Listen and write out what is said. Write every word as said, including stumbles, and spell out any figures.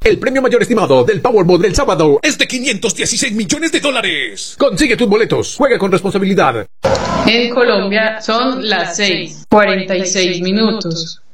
El premio mayor estimado del Powerball del sábado es de quinientos dieciséis millones de dólares. Consigue tus boletos. Juega con responsabilidad. En Colombia son las seis, cuarenta y seis minutos.